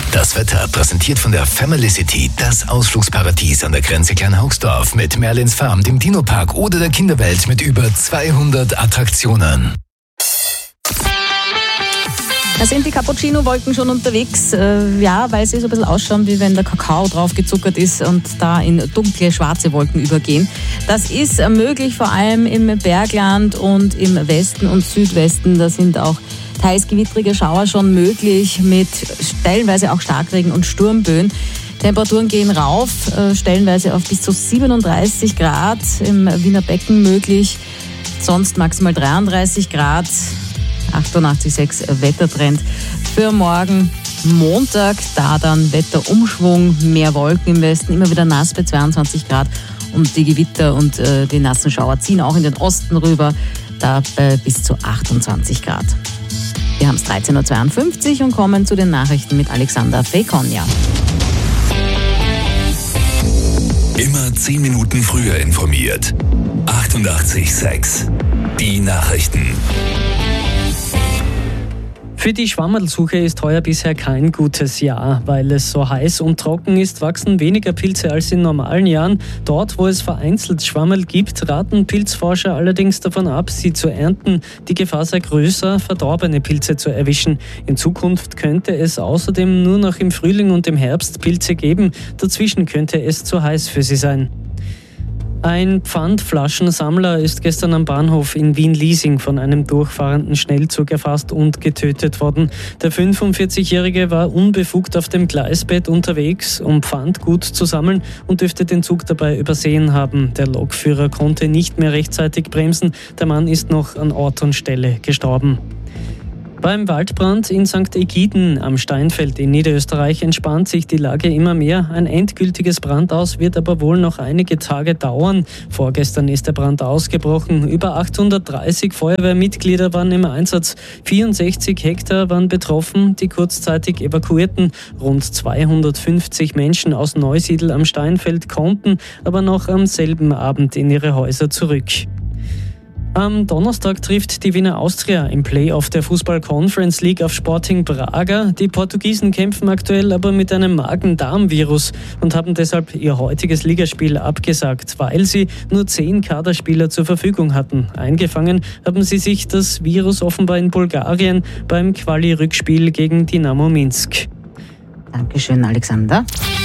Das Wetter präsentiert von der Family City, das Ausflugsparadies an der Grenze Kleinhaugsdorf mit Merlins Farm, dem Dino-Park oder der Kinderwelt mit über 200 Attraktionen. Da sind die Cappuccino-Wolken schon unterwegs, weil sie so ein bisschen ausschauen, wie wenn der Kakao drauf gezuckert ist und da in dunkle, schwarze Wolken übergehen. Das ist möglich, vor allem im Bergland und im Westen und Südwesten. Da sind auch teils gewittrige Schauer schon möglich, mit stellenweise auch Starkregen und Sturmböen. Temperaturen gehen rauf, stellenweise auf bis zu 37 Grad im Wiener Becken möglich, sonst maximal 33 Grad. 88,6 Wettertrend für morgen Montag, da dann Wetterumschwung, mehr Wolken im Westen, immer wieder nass bei 22 Grad und die Gewitter und die nassen Schauer ziehen auch in den Osten rüber, da bei bis zu 28 Grad. Wir haben es 13.52 Uhr und kommen zu den Nachrichten mit Alexander Fekonja. Immer 10 Minuten früher informiert. 88,6. Die Nachrichten. Für die Schwammerlsuche ist heuer bisher kein gutes Jahr. Weil es so heiß und trocken ist, wachsen weniger Pilze als in normalen Jahren. Dort, wo es vereinzelt Schwammerl gibt, raten Pilzforscher allerdings davon ab, sie zu ernten. Die Gefahr sei größer, verdorbene Pilze zu erwischen. In Zukunft könnte es außerdem nur noch im Frühling und im Herbst Pilze geben. Dazwischen könnte es zu heiß für sie sein. Ein Pfandflaschensammler ist gestern am Bahnhof in Wien-Liesing von einem durchfahrenden Schnellzug erfasst und getötet worden. Der 45-Jährige war unbefugt auf dem Gleisbett unterwegs, um Pfandgut zu sammeln und dürfte den Zug dabei übersehen haben. Der Lokführer konnte nicht mehr rechtzeitig bremsen. Der Mann ist noch an Ort und Stelle gestorben. Beim Waldbrand in St. Egiden am Steinfeld in Niederösterreich entspannt sich die Lage immer mehr. Ein endgültiges Brandaus wird aber wohl noch einige Tage dauern. Vorgestern ist der Brand ausgebrochen. Über 830 Feuerwehrmitglieder waren im Einsatz. 64 Hektar waren betroffen. Die kurzzeitig evakuierten rund 250 Menschen aus Neusiedl am Steinfeld konnten aber noch am selben Abend in ihre Häuser zurück. Am Donnerstag trifft die Wiener Austria im Playoff der Fußball-Conference League auf Sporting Braga. Die Portugiesen kämpfen aktuell aber mit einem Magen-Darm-Virus und haben deshalb ihr heutiges Ligaspiel abgesagt, weil sie nur 10 Kaderspieler zur Verfügung hatten. Eingefangen haben sie sich das Virus offenbar in Bulgarien beim Quali-Rückspiel gegen Dynamo Minsk. Dankeschön, Alexander.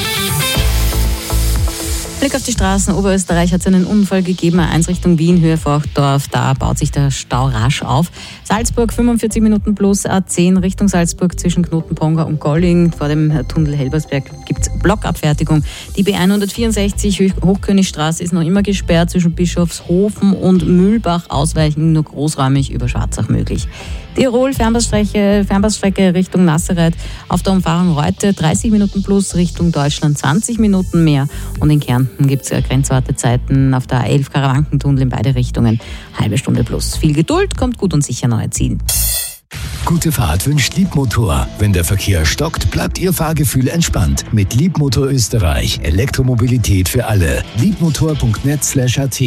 Blick auf die Straßen. Oberösterreich hat es einen Unfall gegeben, A1 Richtung Wien, Höhe Forchdorf. Da baut sich der Stau rasch auf. Salzburg 45 Minuten plus, A10 Richtung Salzburg zwischen Knotenponga und Golling. Vor dem Tunnel Helbersberg gibt es Blockabfertigung. Die B164 Hochkönigstraße ist noch immer gesperrt zwischen Bischofshofen und Mühlbach. Ausweichen nur großräumig über Schwarzach möglich. Tirol, Fernbahnstrecke Richtung Nazareth auf der Umfahrung Reute 30 Minuten plus, Richtung Deutschland 20 Minuten mehr. Und in Kärnten gibt es Grenzwartezeiten auf der A11 Karawankentunnel in beide Richtungen. Halbe Stunde plus. Viel Geduld, kommt gut und sicher neue Ziel. Gute Fahrt wünscht Liebmotor. Wenn der Verkehr stockt, bleibt Ihr Fahrgefühl entspannt. Mit Liebmotor Österreich. Elektromobilität für alle. Liebmotor.net/at